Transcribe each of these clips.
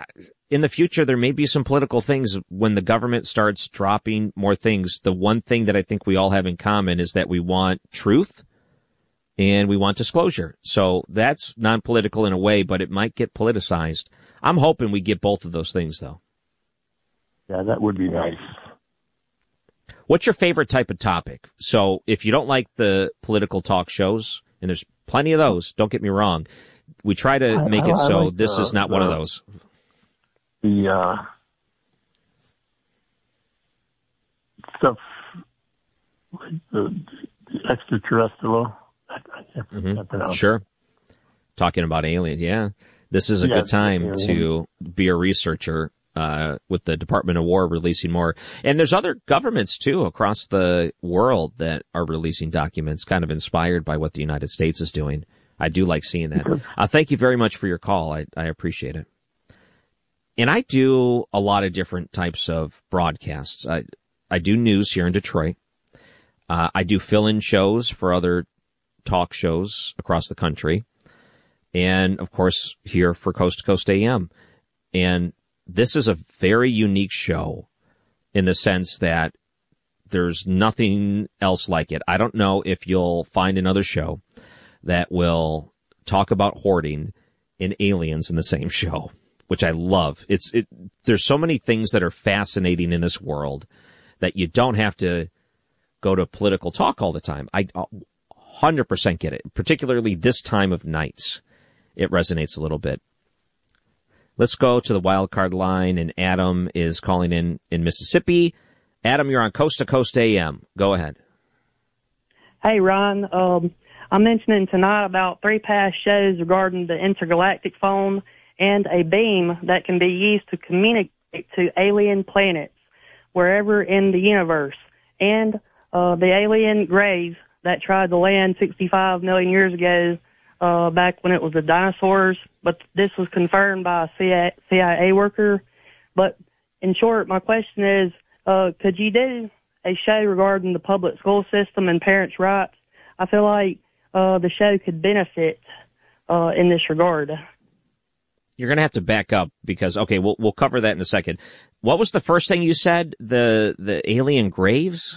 in the future, there may be some political things when the government starts dropping more things. The one thing that I think we all have in common is that we want truth and we want disclosure. So that's non-political in a way, but it might get politicized. I'm hoping we get both of those things, though. Yeah, that would be nice. What's your favorite type of topic? So if you don't like the political talk shows, and there's plenty of those, don't get me wrong, we try to make it so like this is not one of those. The stuff, like the extraterrestrial. I can't pronounce. Sure. Talking about aliens, yeah. This is a good time to be a researcher with the Department of War releasing more. And there's other governments, too, across the world that are releasing documents kind of inspired by what the United States is doing. I do like seeing that. Thank you very much for your call. I appreciate it. And I do a lot of different types of broadcasts. I do news here in Detroit. I do fill-in shows for other talk shows across the country. And, of course, here for Coast to Coast AM. And this is a very unique show in the sense that there's nothing else like it. I don't know if you'll find another show that will talk about hoarding and aliens in the same show, which I love. There's so many things that are fascinating in this world that you don't have to go to political talk all the time. I 100% get it, particularly this time of nights. It resonates a little bit. Let's go to the wild card line, and Adam is calling in Mississippi. Adam, you're on Coast to Coast AM. Go ahead. Hey, Ron. I'm mentioning tonight about 3 past shows regarding the intergalactic phone and a beam that can be used to communicate to alien planets wherever in the universe, and the alien graves that tried to land 65 million years ago, back when it was the dinosaurs, but this was confirmed by a CIA worker. But in short, my question is, could you do a show regarding the public school system and parents' rights? I feel like the show could benefit in this regard. You're going to have to back up because, okay, we'll cover that in a second. What was the first thing you said? The alien graves?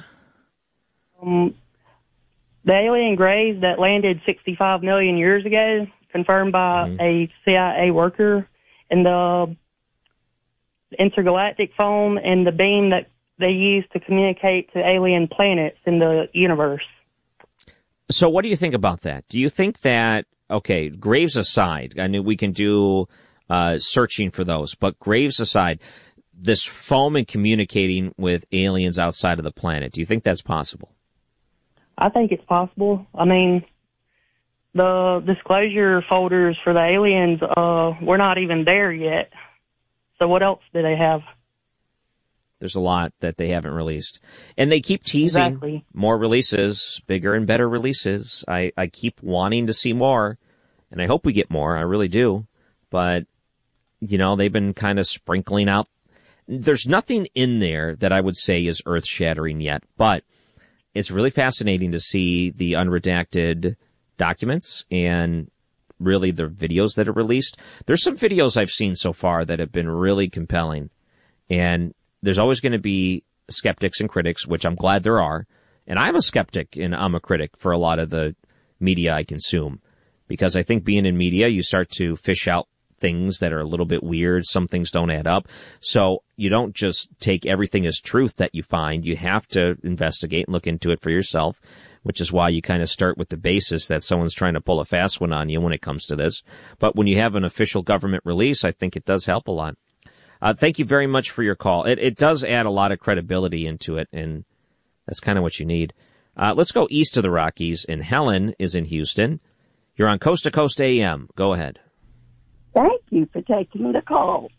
The alien graves that landed 65 million years ago, confirmed by a CIA worker, and the intergalactic phone and the beam that they use to communicate to alien planets in the universe. So what do you think about that? Do you think that, okay, graves aside, I know we can do searching for those, but graves aside, this phone and communicating with aliens outside of the planet, do you think that's possible? I think it's possible. I mean, the disclosure folders for the aliens, we're not even there yet. So what else do they have? There's a lot that they haven't released. And they keep teasing more releases, bigger and better releases. I keep wanting to see more, and I hope we get more. I really do. But, you know, they've been kind of sprinkling out. There's nothing in there that I would say is earth-shattering yet, but it's really fascinating to see the unredacted documents and really the videos that are released. There's some videos I've seen so far that have been really compelling. And there's always going to be skeptics and critics, which I'm glad there are. And I'm a skeptic and I'm a critic for a lot of the media I consume. Because I think being in media, you start to fish out things that are a little bit weird. Some things don't add up. So you don't just take everything as truth that you find. You have to investigate and look into it for yourself, which is why you kind of start with the basis that someone's trying to pull a fast one on you when it comes to this. But when you have an official government release, I think it does help a lot. Thank you very much for your call. It does add a lot of credibility into it, and that's kind of what you need. Let's go east of the Rockies, and Helen is in Houston. You're on Coast to Coast AM. Go ahead. Thank you for taking the call.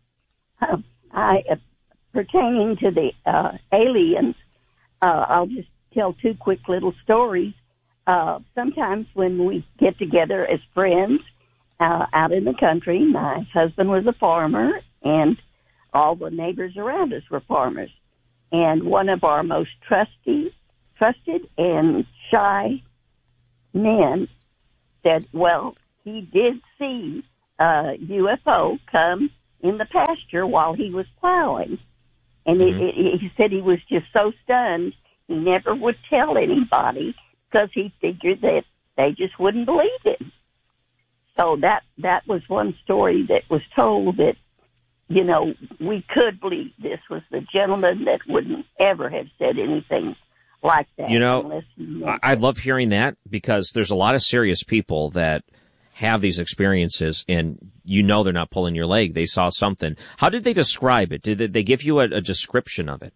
Pertaining to the aliens, I'll just tell 2 quick little stories. Sometimes when we get together as friends out in the country, my husband was a farmer, and all the neighbors around us were farmers. And one of our most trusted and shy men said, well, he did see UFO come in the pasture while he was plowing. And he said he was just so stunned he never would tell anybody because he figured that they just wouldn't believe him. So that was one story that was told that, you know, we could believe this was the gentleman that wouldn't ever have said anything like that. You know, I love hearing that because there's a lot of serious people that have these experiences and you know they're not pulling your leg. They saw something. How did they describe it? Did they give you a description of it?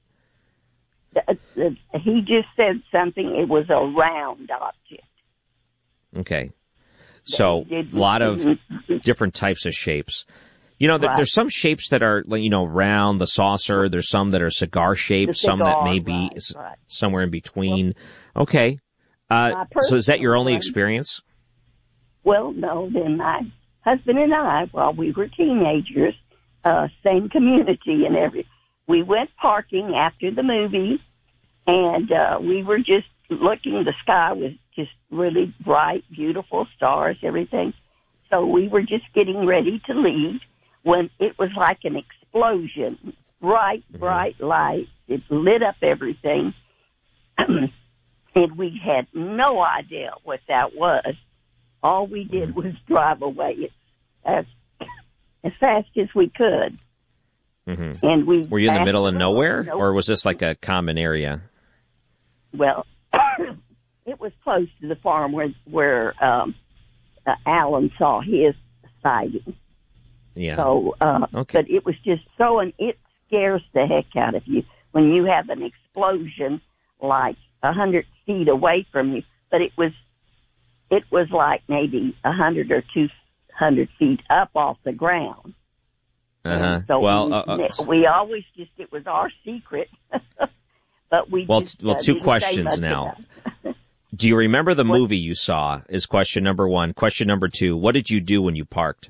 He just said something. It was a round object. Okay. So a lot of different types of shapes. You know, right. There's some shapes that are, you know, round, the saucer. There's some that are cigar shaped, some that may be somewhere in between. Well, okay. So is that your only experience? Well, no. Then my husband and I, while we were teenagers, same community and we went parking after the movie, and we were just looking. The sky was just really bright, beautiful stars, everything. So we were just getting ready to leave when it was like an explosion. Bright light. It lit up everything. And we had no idea what that was. All we did was drive away as fast as we could. Mm-hmm. And were you in the middle of nowhere, or was this like a common area? Well, it was close to the farm where Alan saw his sighting. Yeah. So, okay. But it was just so, and it scares the heck out of you when you have an explosion like 100 feet away from you. But it was like maybe 100 or 200 feet up off the ground. So we always just, it was our secret. But we two questions now. Do you remember the movie you saw is question number one. Question number two, what did you do when you parked?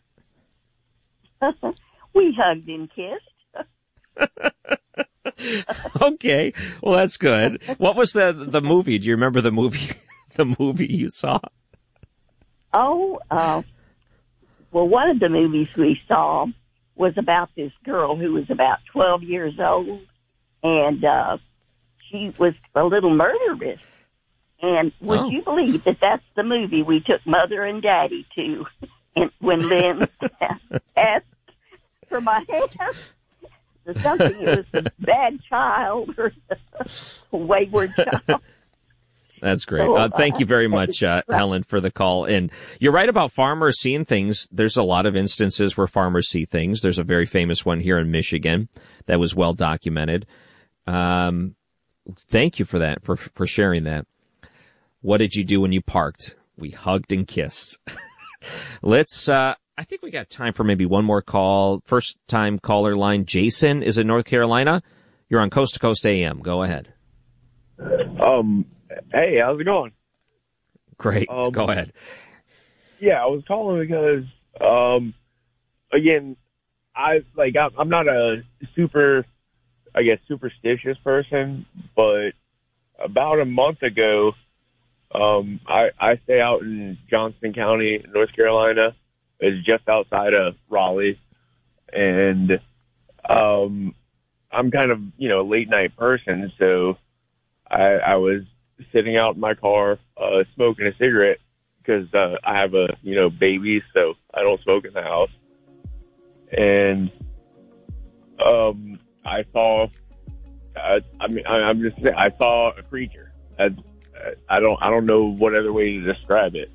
We hugged and kissed. Okay. Well, that's good. What was the movie? Do you remember the movie you saw? Oh, well, one of the movies we saw was about this girl who was about 12 years old, and she was a little murderous. And would you believe that that's the movie we took Mother and Daddy to, and when Lynn asked for my hand? Something, it was the bad child or the wayward child. That's great. Thank you very much, Helen, for the call. And you're right about farmers seeing things. There's a lot of instances where farmers see things. There's a very famous one here in Michigan that was well documented. Thank you for that, for sharing that. What did you do when you parked? We hugged and kissed. Let's, I think we got time for maybe one more call. First time caller line. Jason is in North Carolina. You're on Coast to Coast AM. Go ahead. Hey, how's it going? Great. Go ahead. Yeah, I was calling because, again, I'm not a superstitious person, but about a month ago, I stay out in Johnston County, North Carolina. It's just outside of Raleigh, and I'm kind of, a late night person, so I was sitting out in my car, smoking a cigarette because I have a, baby, so I don't smoke in the house. And I saw, I saw a creature. I don't know what other way to describe it.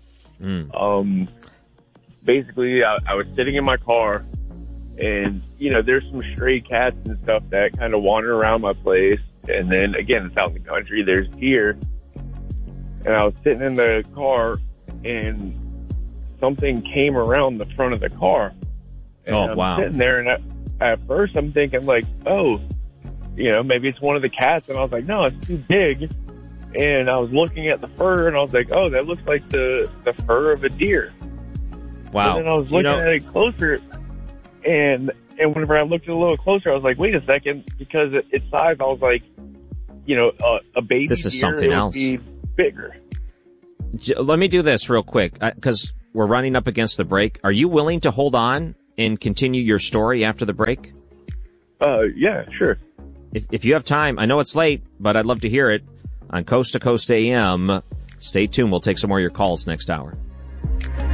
Basically, I was sitting in my car, and there's some stray cats and stuff that kind of wander around my place. And then again, it's out in the country. There's deer, and I was sitting in the car, and something came around the front of the car. And I'm sitting there, and at first I'm thinking like, oh, maybe it's one of the cats. And I was like, no, it's too big. And I was looking at the fur, and I was like, oh, that looks like the fur of a deer. Wow. And then I was looking at it closer, and whenever I looked a little closer, I was like, wait a second, because its size, I was like, a baby this is deer, something else. Be bigger. Let me do this real quick, because we're running up against the break. Are you willing to hold on and continue your story after the break? Yeah, sure. If you have time, I know it's late, but I'd love to hear it on Coast to Coast AM. Stay tuned. We'll take some more of your calls next hour.